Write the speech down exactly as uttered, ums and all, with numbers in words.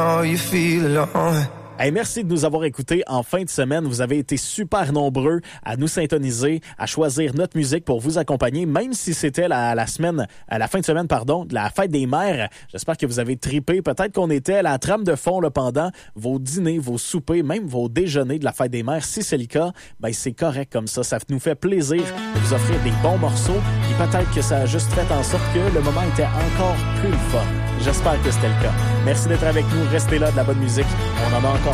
Oh, you feel alone. Hey, merci de nous avoir écoutés en fin de semaine. Vous avez été super nombreux à nous syntoniser, à choisir notre musique pour vous accompagner, même si c'était la, la semaine, à la fin de semaine, pardon, de la fête des mères. J'espère que vous avez tripé. Peut-être qu'on était la trame de fond là, pendant vos dîners, vos soupers, même vos déjeuners de la fête des mères. Si c'est le cas, ben c'est correct comme ça. Ça nous fait plaisir de vous offrir des bons morceaux. Et peut-être que ça a juste fait en sorte que le moment était encore plus fun. J'espère que c'était le cas. Merci d'être avec nous. Restez là, de la bonne musique. On en a encore